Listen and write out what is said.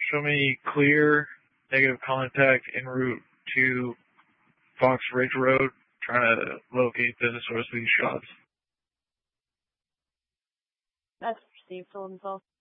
Show me clear, negative contact en route to Fox Ridge Road, trying to locate the source of these shots. That's received full info.